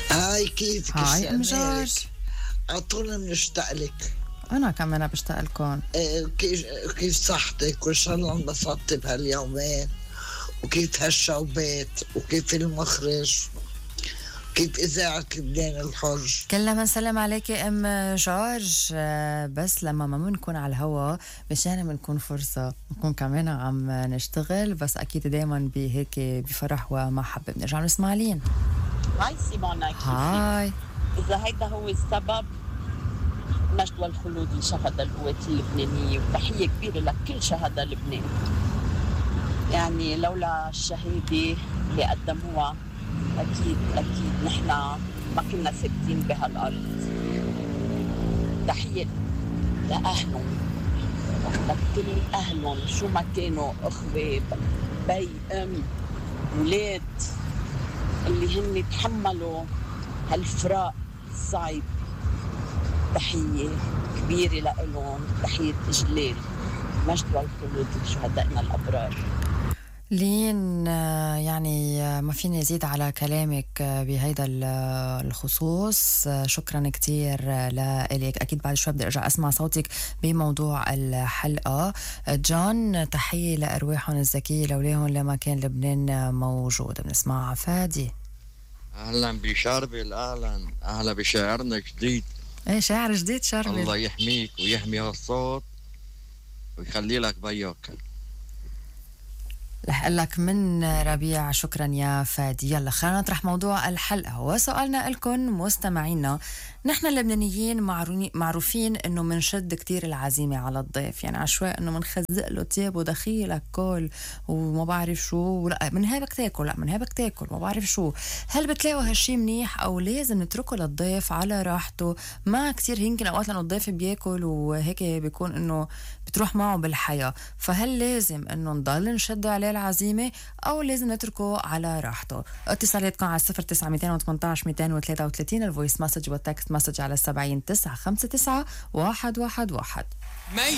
هاي كيفك هاي ام جورج. استقبالك؟ عطونا بنشتاق لك. انا كمان بشتاق لكم. كيف صحتك وان شاء الله انبسطت بهاليومين، وكيف هالشوبات وكيف المخرج، كيف إذاعة لبنان الحر. كلنا بنسلم عليك ام جورج. بس لما ما بنكون على الهوا مشان بنكون فرصة بنكون كمان عم نشتغل، بس اكيد دايما بهيك بفرح ومحبة بنرجع نسمع لين. هاي سيمونا، كيفك؟ هاي. إذا هيدا هو السبب، نجوى الخلود لشهداء القوات اللبنانية، وتحية كبيرة لكل شهداء لبنان. يعني لولا الشهادة اللي قدموها أكيد نحن ما كنا ثابتين بهالأرض. تحية لأهلهم، لكل أهلهم شو ما كانوا، أخوة، بي، أم، ولاد، اللي هن تحملوا هالفراق الصعب. تحية كبيرة لإلهم، تحية إجلال، مجد والخلود لشهدائنا الأبرار. لين يعني ما فيني أزيد على كلامك بهيدا الخصوص. شكرا كتير لإلك. أكيد بعد شوي بدي أرجع أسمع صوتك بموضوع الحلقة. جون، تحية لأرواحهم الزكية لوليهم لما كان لبنان موجود. بنسمع فادي. اهلا بشربل، اهلا بشاعرنا جديد. ايه شاعر جديد شربل. الله يحميك ويحمي هالصوت ويخلي لك بياك. رح لك من ربيع. شكرا يا فادي. يلا خلينا نطرح موضوع الحلقة وسؤالنا لكم مستمعينا. نحن اللبنانيين معروفين انه منشد كتير العزيمة على الضيف، يعني عشوائي انه منخزق له تياب ودخيلك كل وما بعرف شو، لا من هيبك تاكل، لا من هيبك تاكل، ما بعرف شو. هل بتلاقوا هالشي منيح او لازم نتركه للضيف على راحته؟ ما كتير يمكن اوقات لانه الضيف بياكل وهيك بيكون انه بتروح معه بالحياة، فهل لازم انه نضل نشد عليه العزيمة او لازم نتركه على راحته؟ اتصالاتكم على 09-218-233، الفويس مسج والتكست مسج على 70 959 111.